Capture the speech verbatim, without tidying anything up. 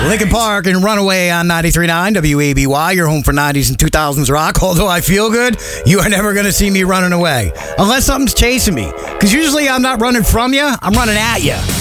Lincoln Park and Runaway on ninety-three point nine W A B Y, your home for nineties and two thousands rock. Although I feel good, you are never going to see me running away. Unless something's chasing me. Because usually I'm not running from you, I'm running at you.